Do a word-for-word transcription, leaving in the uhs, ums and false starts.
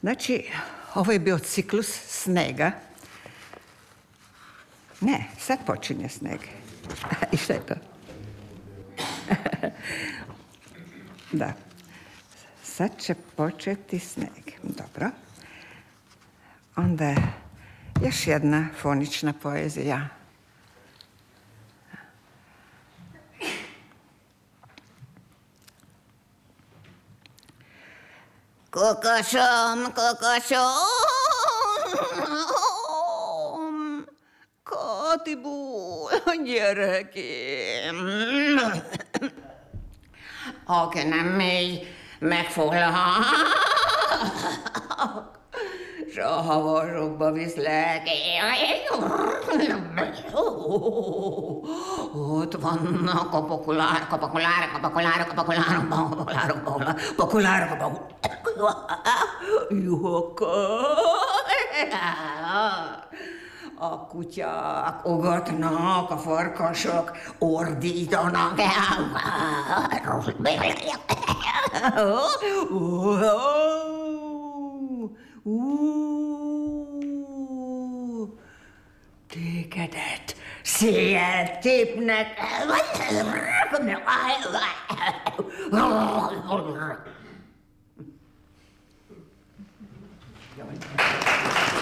Znači, ovo je bio ciklus snega. Ne, sad počinje sneg. I šta je to? Da. Sad će početi sneg. Dobro. Onda još jedna fonična poezija. Kokošom, kokošom, katibu gyerekem. Aki nem mély, megfoglak, s a havasokba viszlek. Ott vannak a pokulárok, a pokulárok, a pokulárok, a pokulárok, a pokulárok, a pokulárok, a pokulárok, a kutyák ugatnak, a farkasok ordítanak. Tégedet széjjel tépnek.